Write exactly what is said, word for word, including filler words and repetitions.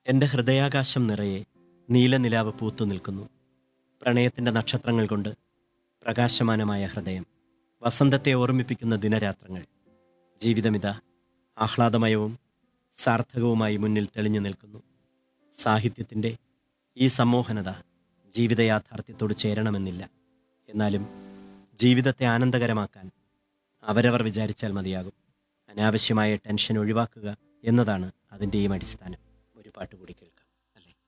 എൻ്റെ ഹൃദയാകാശം നിറയെ നീലനിലാവ് പൂത്തു നിൽക്കുന്നു. പ്രണയത്തിൻ്റെ നക്ഷത്രങ്ങൾ കൊണ്ട് പ്രകാശമാനമായ ഹൃദയം, വസന്തത്തെ ഓർമ്മിപ്പിക്കുന്ന ദിനരാത്രങ്ങൾ. ജീവിതമിതാ ആഹ്ലാദമയവും സാർത്ഥകവുമായി മുന്നിൽ തെളിഞ്ഞു നിൽക്കുന്നു. സാഹിത്യത്തിൻ്റെ ഈ സമ്മോഹനത ജീവിത യാഥാർത്ഥ്യത്തോട് ചേരണമെന്നില്ല. എന്നാലും ജീവിതത്തെ ആനന്ദകരമാക്കാൻ അവരവർ വിചാരിച്ചാൽ മതിയാകും. അനാവശ്യമായ ടെൻഷൻ ഒഴിവാക്കുക എന്നതാണ് അതിൻ്റെയും അടിസ്ഥാനം. ഒരു പാട്ട് കൂടി കേൾക്കാം.